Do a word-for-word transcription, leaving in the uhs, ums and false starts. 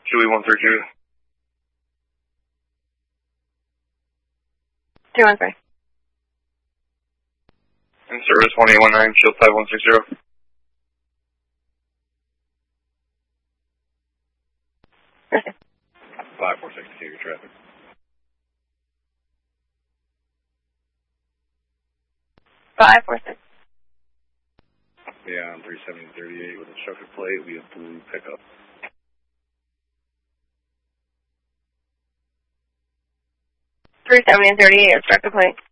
two E one three two. two one three. In service one eight one nine, shield five one six zero. Okay. five four six, continue traffic. five four six. Yeah, on three seventy thirty-eight with a instructor plate, we have blue pickup. three seventy and thirty-eight, instructor plate.